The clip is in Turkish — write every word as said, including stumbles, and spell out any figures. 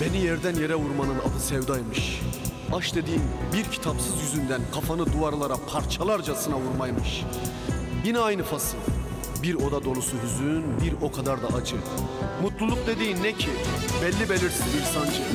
Beni yerden yere vurmanın adı sevdaymış. Aşk dediğin bir kitapsız yüzünden kafanı duvarlara parçalarcasına vurmaymış. Yine aynı fasıl. Bir oda dolusu hüzün, bir o kadar da acı. Mutluluk dediğin ne ki? Belli belirsiz bir sancı.